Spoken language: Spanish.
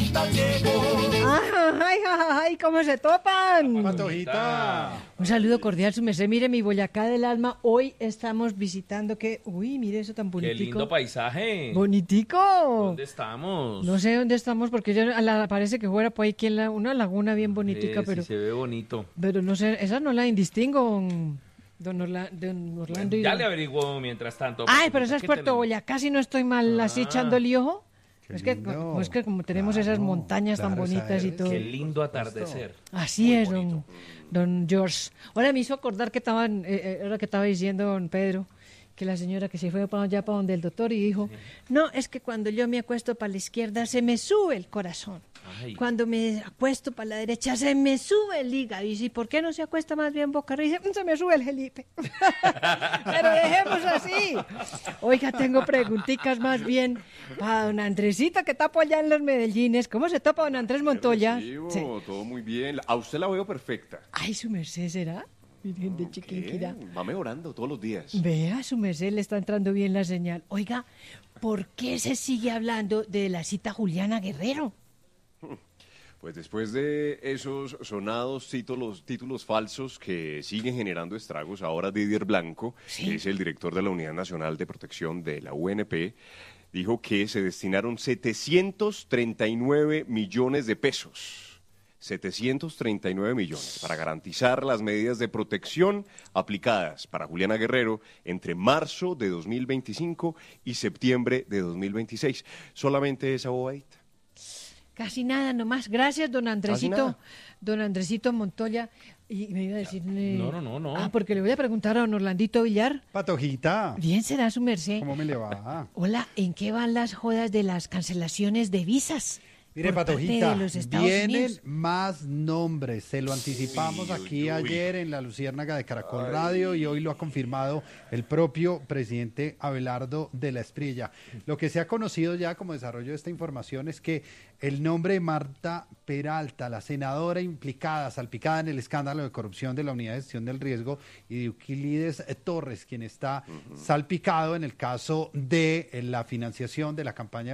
Ay, ¿cómo se topan? Patojita. Un saludo cordial, su merced. Mire, mi Boyacá del alma. Hoy estamos visitando mire eso tan bonitico. Qué lindo paisaje. Bonitico. ¿Dónde estamos? No sé dónde estamos porque parece que fuera por ahí una laguna bien bonitica, pero Sí se ve bonito. pero no sé, esa no la indistingo, don Orlando. Ya le averiguo mientras tanto. Ay, pero esa es ¿Qué Puerto tenemos? Boyacá, si no estoy mal así echando el ojo. Es que como tenemos esas montañas tan bonitas y todo. Qué lindo atardecer. Así Muy es, bonito. don George. Ahora me hizo acordar que ahora que estaba diciendo don Pedro, que la señora que se fue para allá para donde el doctor y dijo, no, es que cuando yo me acuesto para la izquierda se me sube el corazón. Ay. Cuando me acuesto para la derecha se me sube el hígado. Y dice, ¿por qué no se acuesta más bien boca arriba? Dice, se me sube el Felipe. Pero dejemos así. Oiga, tengo preguntitas más bien para don Andresito, que está por allá en los Medellines. ¿Cómo se topa don Andrés Montoya? Sí, Sí. todo muy bien. A usted la veo perfecta. Ay, su merced, ¿será? Virgen de Chiquinquirá. Va mejorando todos los días. Vea, su merced, le está entrando bien la señal. Oiga, ¿por qué se sigue hablando de la cita Juliana Guerrero? Pues después de esos sonados títulos falsos que siguen generando estragos, ahora Didier Blanco, Sí. que es el director de la Unidad Nacional de Protección de la UNP, dijo que se destinaron 739 millones de pesos. 739 millones para garantizar las medidas de protección aplicadas para Juliana Guerrero entre marzo de 2025 y septiembre de 2026. Solamente esa bobadita. Casi nada nomás. Gracias, don Andresito. nada. Don Andresito Montoya. Y me iba a decir... No. Ah, porque le voy a preguntar a don Orlandito Villar. Patojita, Bien será su merced. ¿cómo me le va? Hola, ¿en qué van las jodas de las cancelaciones de visas? Mire, por parte Patojita, de los Estados vienen Unidos? más nombres. Se lo anticipamos aquí ayer en la Luciérnaga de Caracol Radio y hoy lo ha confirmado el propio presidente Abelardo de la Espriella. Lo que se ha conocido ya como desarrollo de esta información es que el nombre de Marta Peralta, la senadora implicada, salpicada en el escándalo de corrupción de la Unidad de Gestión del Riesgo, y de Euclides Torres, quien está salpicado en el caso de la financiación de la campaña